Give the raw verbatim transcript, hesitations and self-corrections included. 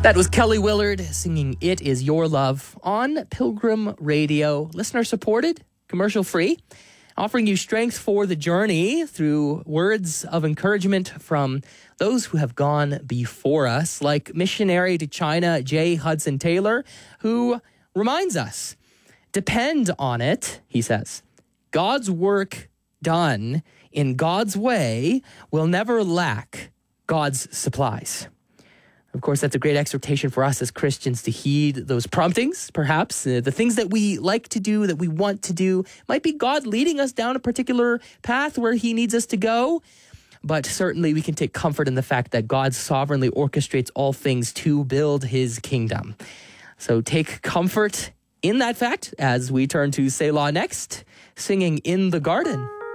That was Kelly Willard singing It Is Your Love on Pilgrim Radio. Listener supported, commercial free, offering you strength for the journey through words of encouragement from those who have gone before us, like missionary to China J. Hudson Taylor, who reminds us, depend on it, he says. God's work done in God's way will never lack God's supplies. Of course, that's a great exhortation for us as Christians to heed those promptings, perhaps. Uh, the things that we like to do, that we want to do, might be God leading us down a particular path where he needs us to go. But certainly we can take comfort in the fact that God sovereignly orchestrates all things to build his kingdom. So take comfort in that fact as we turn to Selah next, singing In the Garden.